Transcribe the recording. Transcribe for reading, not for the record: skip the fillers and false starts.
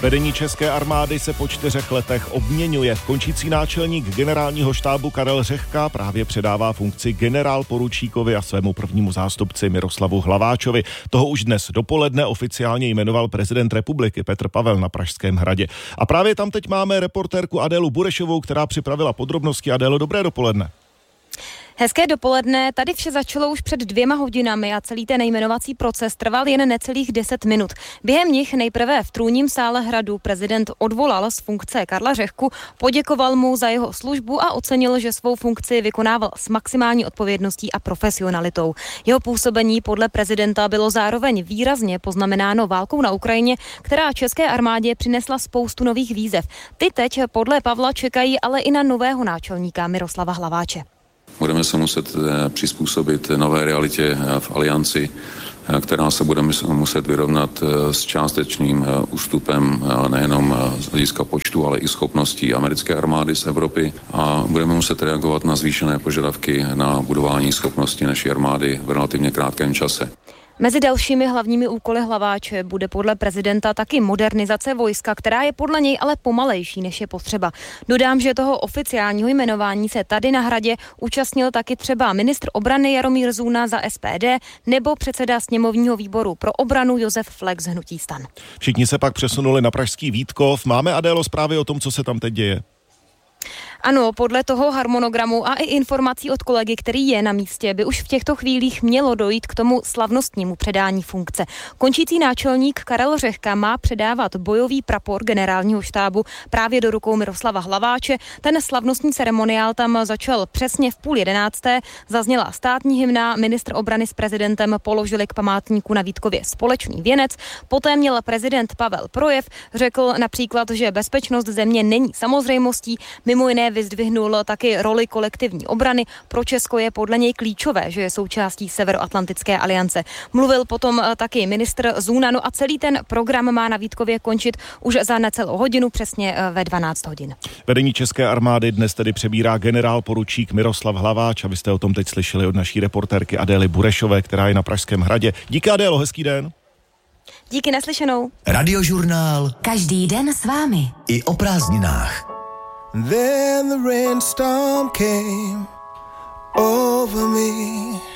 Vedení české armády se po 4 letech obměňuje. Končící náčelník generálního štábu Karel Řehka právě předává funkci generálporučíkovi a svému prvnímu zástupci Miroslavu Hlaváčovi. Toho už dnes dopoledne oficiálně jmenoval prezident republiky Petr Pavel na Pražském hradě. A právě tam teď máme reportérku Adélu Burešovou, která připravila podrobnosti. Adélo, dobré dopoledne. Hezké dopoledne, tady vše začalo už před 2 hodinami a celý ten jmenovací proces trval jen necelých 10 minut. Během nich nejprve v trůním sále hradu prezident odvolal z funkce Karla Řehku, poděkoval mu za jeho službu a ocenil, že svou funkci vykonával s maximální odpovědností a profesionalitou. Jeho působení podle prezidenta bylo zároveň výrazně poznamenáno válkou na Ukrajině, která české armádě přinesla spoustu nových výzev. Ty teď podle Pavla čekají ale i na nového náčelníka Miroslava Hlaváče. Budeme se muset přizpůsobit nové realitě v alianci, která se bude muset vyrovnat s částečným ústupem nejenom z hlediska počtu, ale i schopností americké armády z Evropy a budeme muset reagovat na zvýšené požadavky na budování schopností naší armády v relativně krátkém čase. Mezi dalšími hlavními úkoly Hlaváče bude podle prezidenta taky modernizace vojska, která je podle něj ale pomalejší, než je potřeba. Dodám, že toho oficiálního jmenování se tady na hradě účastnil taky třeba ministr obrany Jaromír Zuna za SPD nebo předseda sněmovního výboru pro obranu Josef Flek z hnutí STAN. Všichni se pak přesunuli na pražský Vítkov. Máme, Adélo, zprávy o tom, co se tam teď děje? Ano, podle toho harmonogramu a i informací od kolegy, který je na místě, by už v těchto chvílích mělo dojít k tomu slavnostnímu předání funkce. Končící náčelník Karel Řehka má předávat bojový prapor generálního štábu právě do rukou Miroslava Hlaváče. Ten slavnostní ceremoniál tam začal přesně v 10:30. Zazněla státní hymna, ministr obrany s prezidentem položili k památníku na Vítkově společný věnec. Poté měl prezident Pavel projev, řekl například, že bezpečnost země není samozřejmostí, mimo jiné vyzdvihnul taky roli kolektivní obrany. Pro Česko je podle něj klíčové, že je součástí Severoatlantické aliance. Mluvil potom taky ministr Zuna, no a celý ten program má na Vítkově končit už za necelou hodinu, přesně ve 12 hodin. Vedení české armády dnes tedy přebírá generálporučík Miroslav Hlaváč a vy jste o tom teď slyšeli od naší reportérky Adély Burešové, která je na Pražském hradě. Díky, Adélo, hezký den. Díky, naslyšenou. Radiožurnál. Každý den s vámi. I o prázdninách. Then the rainstorm came over me.